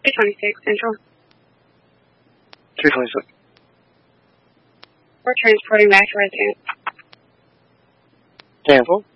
226 Central. 226. We're transporting back to residence. Cancel.